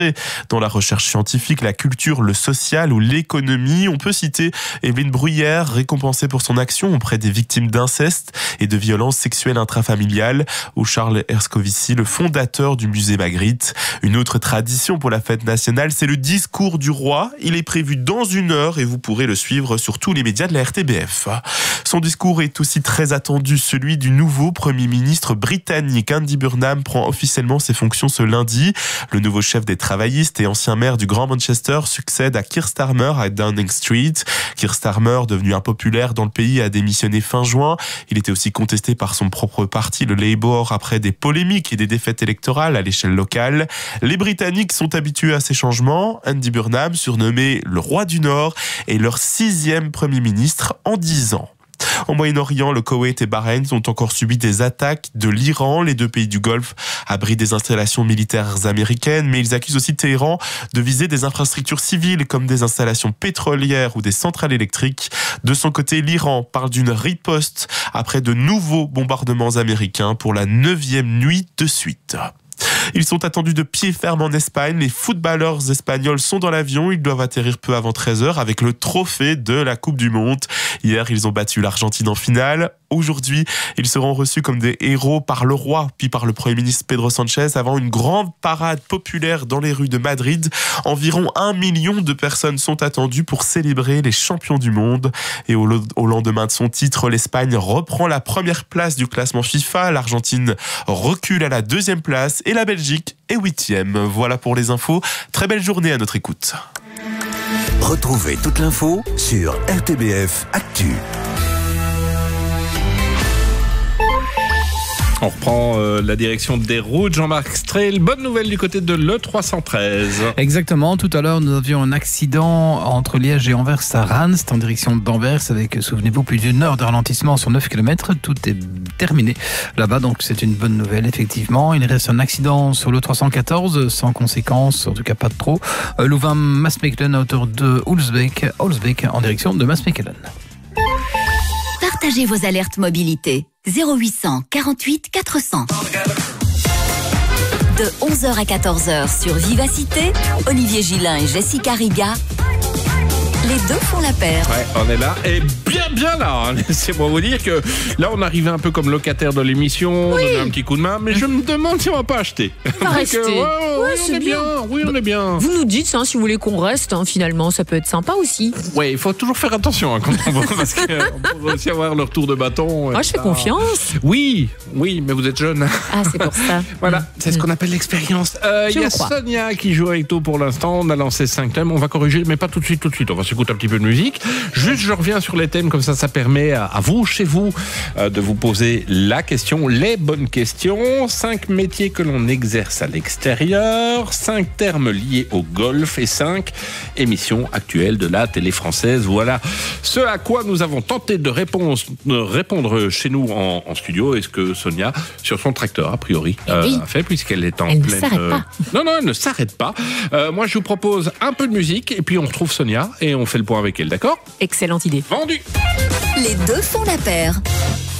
dans la recherche scientifique, la culture, le social ou l'économie. On peut citer Evelyne Bruyère, récompensée pour son action auprès des victimes d'inceste et de violences sexuelles intrafamiliales, ou Charles Herscovici, le fondateur du musée Magritte. Une autre tradition pour la fête nationale, c'est le discours du roi. Il est prévu dans 1 heure et vous pourrez le suivre sur tous les médias de la RTBF. Son discours est aussi très attendu, celui du nouveau Premier ministre britannique. Andy Burnham prend officiellement ses fonctions ce lundi. Le nouveau chef des travaillistes et ancien maire du Grand Manchester succède à Keir Starmer à Downing Street. Keir Starmer, devenu impopulaire dans le pays, a démissionné fin juin. Il était aussi contesté par son propre parti, le Labour, après des polémiques et des défaites électorales à l'échelle locale. Les Britanniques sont habitués à ces changements. Andy Burnham, surnommé le roi du Nord, est leur 6e Premier ministre en 10 ans. Au Moyen-Orient, le Koweït et Bahreïn ont encore subi des attaques de l'Iran. Les 2 pays du Golfe abritent des installations militaires américaines, mais ils accusent aussi Téhéran de viser des infrastructures civiles comme des installations pétrolières ou des centrales électriques. De son côté, l'Iran parle d'une riposte après de nouveaux bombardements américains pour la 9e nuit de suite. Ils sont attendus de pied ferme en Espagne. Les footballeurs espagnols sont dans l'avion. Ils doivent atterrir peu avant 13h avec le trophée de la Coupe du Monde. Hier, ils ont battu l'Argentine en finale. Aujourd'hui, ils seront reçus comme des héros par le roi, puis par le Premier ministre Pedro Sanchez, avant une grande parade populaire dans les rues de Madrid. Environ 1 million de personnes sont attendues pour célébrer les champions du monde. Et au lendemain de son titre, l'Espagne reprend la première place du classement FIFA. L'Argentine recule à la 2e place et la Belgique est 8e. Voilà pour les infos. Très belle journée à notre écoute. Retrouvez toute l'info sur RTBF Actu. On reprend la direction des routes. Jean-Marc Strehl, bonne nouvelle du côté de l'E313. Exactement, tout à l'heure nous avions un accident entre Liège et Anvers à Ranst en direction d'Anvers avec, souvenez-vous, plus d'1 heure de ralentissement sur 9 km. Tout est terminé là-bas, donc c'est une bonne nouvelle effectivement. Il reste un accident sur l'E314 sans conséquence, en tout cas pas de trop. Louvain-Maasmechelen à hauteur de Hulsbeek en direction de Maasmechelen. Partagez vos alertes mobilité. 0800 48 400. De 11h à 14h sur Vivacité, Olivier Gillin et Jessica Riga. Les 2 font la paire. Ouais, on est là et bien là. Laissez-moi vous dire que là, on arrivait un peu comme locataire de l'émission, donner un petit coup de main, mais je me demande si on va pas acheter. On va rester. On est bien. Oui, on est bien. Vous nous dites, si vous voulez qu'on reste, finalement, ça peut être sympa aussi. Oui, il faut toujours faire attention quand on va, parce qu'on peut aussi avoir le retour de bâton. Moi, je fais confiance. Oui, mais vous êtes jeune. Ah, c'est pour ça. Voilà, c'est ce qu'on appelle l'expérience. Il y a Sonia qui joue avec nous pour l'instant. On a lancé 5 thèmes. On va corriger, mais pas tout de suite. On va s'écouter un petit peu de musique. Juste, je reviens sur les thèmes, comme ça permet à vous, chez vous, de vous poser la question, les bonnes questions. 5 métiers que l'on exerce à l'extérieur, 5 termes liés au golf et 5 émissions actuelles de la télé française. Voilà ce à quoi nous avons tenté de répondre chez nous en studio. Et ce que Sonia, sur son tracteur, a priori, a fait, puisqu'elle est en pleine... Elle ne s'arrête pas. Non, elle ne s'arrête pas. Moi, je vous propose un peu de musique et puis on retrouve Sonia et on fait le point avec elle, d'accord ? Excellente idée. Vendu. Les 2 font la paire.